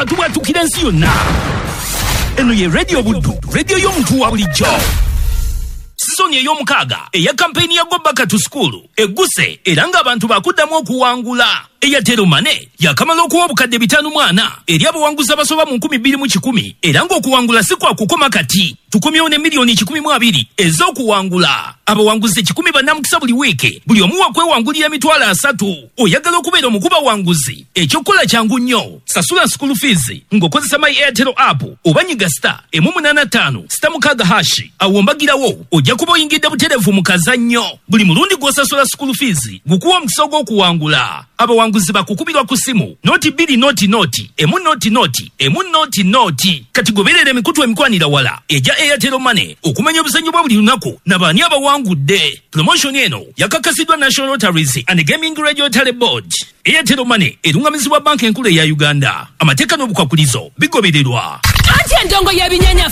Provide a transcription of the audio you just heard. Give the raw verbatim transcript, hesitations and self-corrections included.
tubwatukira ensi yonna. Eno ye Radio Buddu, radio y'omuntu wa bulijjo. Sizoni ey'omukaaga eya kampeyini ya Go Back to School egguse era ng'abantu bakuddamu okuwangula. Airtel Money yakamala okuwa obukadde bitano mwana eri abawanguzi abasoba mu nkumi bbiri mu kikumi era ng'okuwangula si kwa kukoma kati. Tukomyewo ne miliyoni kikumi mu abiri ez'okuwangula. Abawanguzi kikumi bannamukisa buli wiiki, buli omu wakwewangulira emitwalo asatu. Oyagala okubeera omukuba wanguzi, ekyokukola kyangu nnyo. Sasula school fees ng'okozesa My Airtel app oba nyiga star emu munaana ttaano sita mukaaga hashi. Awo mbagirawo ojja kuba oyingidde butereevu mu kazannyo. Buli mulundi gw'osasula school fees gukuwa omukisa gw'okuwangula. Abawanguzi bakukubirwa ku simu noti bbiri noti noti emu noti noti emu noti noti. Kati goberera emikutu emikwanira wala eja Airtel Money okumanya obuzannyo bwa buli lunaku n'abaani abawangudde. Promotion eno yakakasidwa National Lotteries and Gaming Regulatory Board. Airtel Money erungamizibwa banka enkulu eya Uganda. Amateeka n'obukwakulizo bigobererwa. Ati endongo y'ebinyanya